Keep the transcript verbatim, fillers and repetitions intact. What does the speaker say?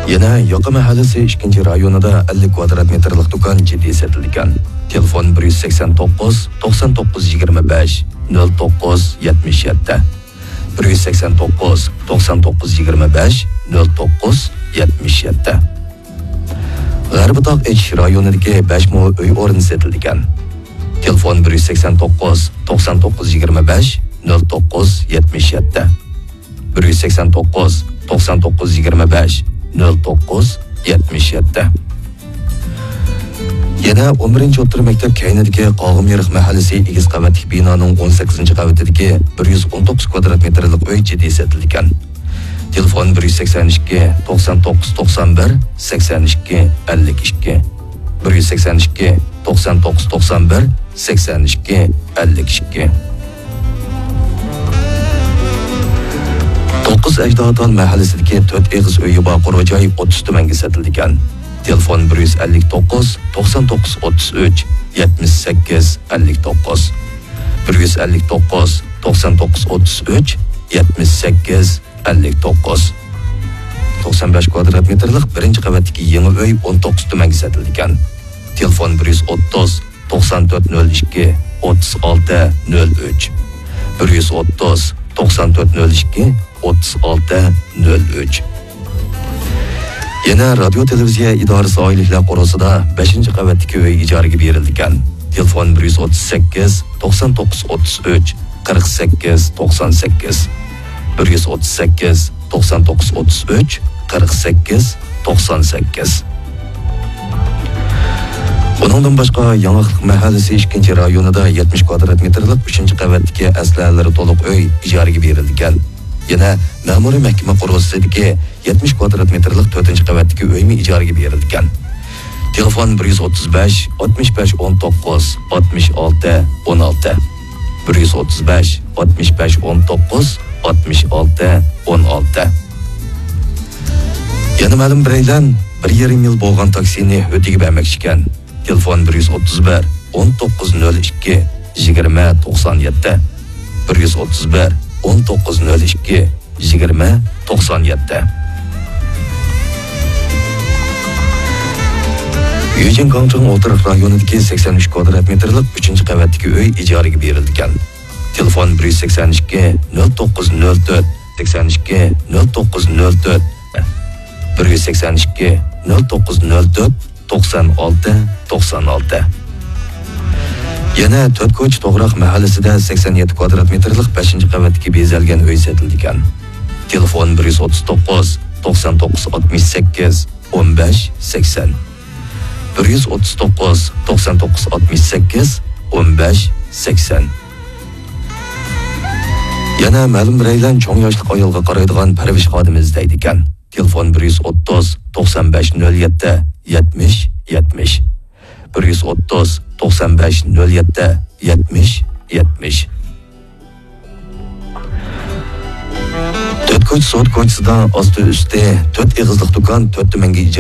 Yana Yoqa mahallasi ikkinchi rayonida ellik kvadrat metrlik do'kon jiddiy sotilgan. Telefon bir yuz sakson to'qqiz to'qson to'qqiz yigirma besh nol to'qqiz yetmish yetti. bir yuz sakson to'qqiz to'qson to'qqiz yigirma besh nol to'qqiz yetmish yetti. G'arbitoq ichish rayonidagi besh mo uy o'rin sotilgan. Telefon bir yuz sakson to'qqiz to'qson to'qqiz yigirma besh nol to'qqiz yetmish yetti. bir yuz sakson to'qqiz to'qson to'qqiz yigirma besh nol to'qqiz yetmish yetti. Yana o'n birinchi o'rta maktab kaynidagi Qog'im Yeriq mahallasi egiz qavatli binoning o'n sakkizinchi qavatidagi bir yuz o'n to'qqiz kvadrat metrlik uy jiddiy sotilgan. Telefon bir yuz sakson ikki to'qson to'qqiz to'qson bir sakson ikki ellik ikki. bir yuz sakson ikki to'qson to'qqiz to'qson bir sakson ikki ellik ikki. to'qqiz Ajdodal mahallasidagi to'rt eg'iz uyi bor joy o'ttiz tumanga sotilgan. Telefon bir yuz ellik to'qqiz to'qson to'qqiz o'ttiz uch yetmish sakkiz ellik to'qqiz. bir yuz ellik to'qqiz to'qson to'qqiz o'ttiz uch yetmish sakkiz ellik to'qqiz. to'qson besh kvadrat metrlik birinchi qavatdagi yangi uy o'n to'qqiz tumanga sotilgan. Telefon bir yuz o'ttiz to'qson to'rt nol ikki o'ttiz olti nol uch. bir yuz o'ttiz to'qson to'rt nol ikki o'ttiz olti nol uch. Yana radio televiziya idorasi oyliklar qorasida beshinchi qavatdagi uy ijaraga berilgan. Telefon bir yuz o'ttiz sakkiz to'qson to'qqiz o'ttiz uch qirq sakkiz to'qson sakkiz. bir yuz o'ttiz sakkiz to'qson to'qqiz o'ttiz uch qirq sakkiz to'qson sakkiz. Bundan boshqa Yangiqlik mahallasi ikkinchi rayonida yetmish kvadrat metrlik uchinchi qavatdagi aslalari to'liq uy ijaraga berilgan. Yana ma'muriy mahkama qurg'usidagi yetmish kvadrat metrlik to'rtinchi qavatdagi uymi ijaraga berilgan. Telefon bir yuz o'ttiz besh oltmish besh o'n to'qqiz oltmish olti o'n olti. bir yuz o'ttiz besh oltmish besh o'n to'qqiz oltmish olti o'n olti. Yana ma'lum biraydan bir yarim yil bo'lgan taksini o'tiga bermoqchi ekan. Telefon bir yuz o'ttiz bir o'n to'qqiz nol ikki yigirma to'qson yetti. bir yuz o'ttiz bir o'n to'qqiz nol ikki yigirma to'qson yetti. Yujin Gongchong o'tiriq rayonidagi sakson uch kvadrat metrlik uchinchi qavatdagi uy ijaraga berilgan. Telefon bir yuz sakson ikki nol to'qqiz nol to'rt sakson ikki nol to'qqiz nol to'rt. bir yuz sakson ikki nol to'qqiz nol to'rt to'qson olti to'qson olti. Yana To'rtko'ch To'g'roq mahallasida sakson yetti kvadrat metrlik beshinchi qavatga bezalgan uy sotilgan. Telefon bir yuz o'ttiz to'qqiz to'qson to'qqiz oltmish sakkiz o'n besh sakson. bir yuz o'ttiz to'qqiz to'qson to'qqiz oltmish sakkiz o'n besh sakson. Yana ma'lum biraylan cho'ng yoshli ayolga qaraydigan parvish xodimi izlaydi ekan. Telefon bir yuz o'ttiz to'qson besh nol yetti yetmish yetmish. bir yuz o'ttiz to'qson besh nol yetti yetmish yetmish. To'rtko'ch soat ko'chasidan osti usti to'rt egizlik do'kon to'rt tumanga